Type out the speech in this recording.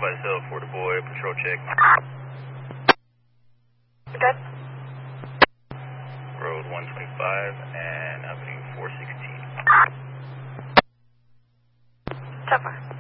Supervisor Hill, for the boy, patrol check. Good. Road 125 and Avenue 416. So far.